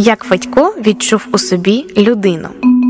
Як Федько відчув у собі людину.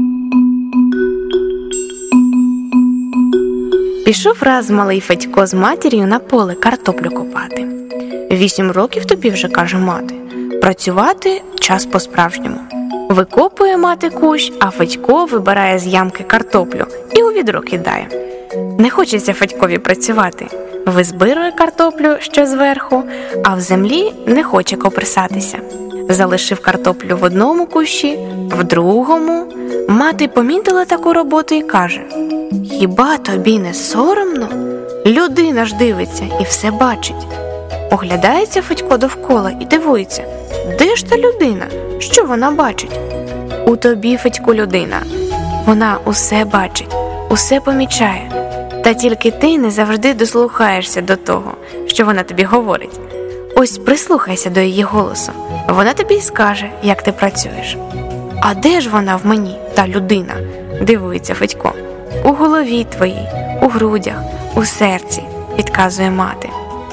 Пішов раз малий Федько з матір'ю на поле картоплю копати. 8 років тобі вже, каже мати. Працювати час по-справжньому. Викопує мати кущ, а Федько вибирає з ямки картоплю і у відро кидає. Не хочеться Федькові працювати. Визбирує картоплю, що зверху, а в землі не хоче копресатися. Залишив картоплю в одному кущі, в другому. Мати помітила таку роботу і каже: «Хіба тобі не соромно? Людина ж дивиться і все бачить». Оглядається Федько довкола і дивується: де ж та людина? Що вона бачить? У тобі, Федьку, людина. Вона усе бачить, усе помічає. Та тільки ти не завжди дослухаєшся до того, що вона тобі говорить. Ось прислухайся до її голосу. Вона тобі й скаже, як ти працюєш. А де ж вона в мені, та людина? Дивується Федько. У голові твоїй, у грудях, у серці, підказує мати.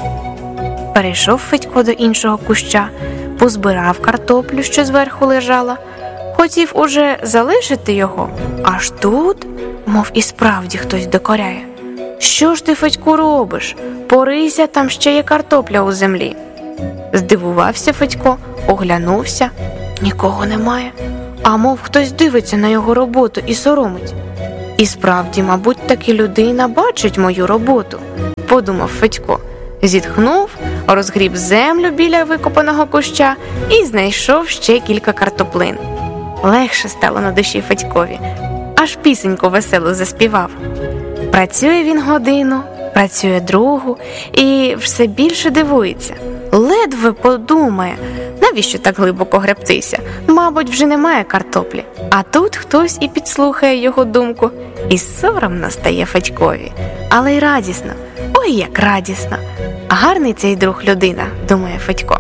Перейшов Федько до іншого куща, позбирав картоплю, що зверху лежала. Хотів уже залишити його, аж тут, мов і справді хтось докоряє. «Що ж ти, Федьку, робиш? Порийся, там ще є картопля у землі». Здивувався Федько, оглянувся. Нікого немає. А мов хтось дивиться на його роботу і соромить. І справді, мабуть, таки людина бачить мою роботу, подумав Федько. Зітхнув, розгріб землю біля викопаного куща і знайшов ще кілька картоплин. Легше стало на душі Федькові, аж пісеньку веселу заспівав. Працює він годину, працює другу і все більше дивується. Ледве подумає, навіщо так глибоко гребтися? Мабуть, вже немає картоплі. А тут хтось і підслухає його думку. І соромно стає Федькові, але й радісно. Ой, як радісно! Гарний цей друг людина, думає Федько.